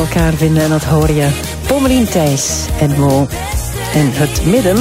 elkaar vinden en dat hoor je. Pommelien, Thijs en Mo. En het midden.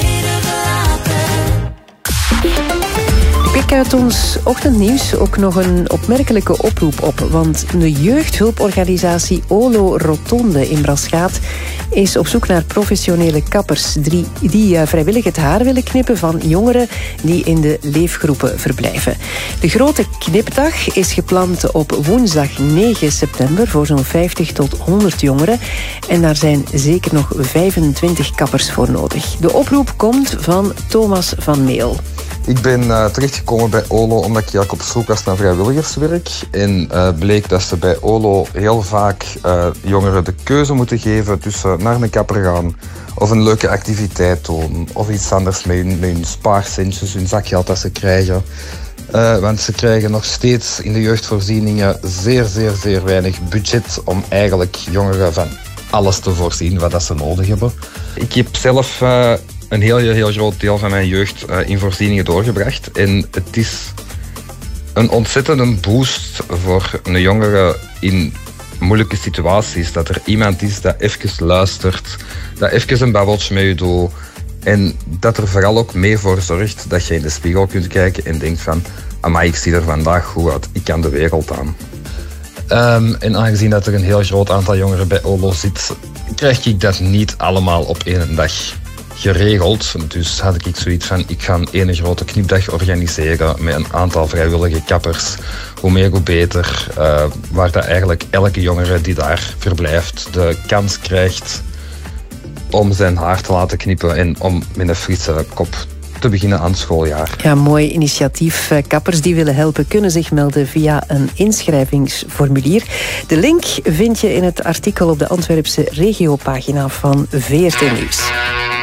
Ik uit ons ochtendnieuws ook nog een opmerkelijke oproep op. Want de jeugdhulporganisatie Olo Rotonde in Braschaat is op zoek naar professionele kappers die vrijwillig het haar willen knippen van jongeren die in de leefgroepen verblijven. De grote knipdag is gepland op woensdag 9 september voor zo'n 50 tot 100 jongeren. En daar zijn zeker nog 25 kappers voor nodig. De oproep komt van Thomas van Meel. Ik ben terechtgekomen bij Olo omdat ik eigenlijk op zoek was naar vrijwilligerswerk. En bleek dat ze bij Olo heel vaak jongeren de keuze moeten geven tussen naar een kapper gaan of een leuke activiteit doen of iets anders met hun spaarcentjes, hun zakgeld dat ze krijgen. Want ze krijgen nog steeds in de jeugdvoorzieningen zeer weinig budget om eigenlijk jongeren van alles te voorzien wat dat ze nodig hebben. Ik heb zelf een heel groot deel van mijn jeugd in voorzieningen doorgebracht. En het is een ontzettende boost voor een jongere in moeilijke situaties. Dat er iemand is dat even luistert, dat even een babbeltje met je doet. En dat er vooral ook mee voor zorgt dat je in de spiegel kunt kijken en denkt van amai, ik zie er vandaag goed uit, ik kan de wereld aan. En aangezien dat er een heel groot aantal jongeren bij Olo zit, krijg ik dat niet allemaal op één dag geregeld. Dus had ik zoiets van, ik ga een grote knipdag organiseren met een aantal vrijwillige kappers. Hoe meer, hoe beter. Waar dat eigenlijk elke jongere die daar verblijft de kans krijgt om zijn haar te laten knippen en om met een frisse kop te beginnen aan het schooljaar. Ja, mooi initiatief. Kappers die willen helpen kunnen zich melden via een inschrijvingsformulier. De link vind je in het artikel op de Antwerpse regiopagina van VRT Nieuws.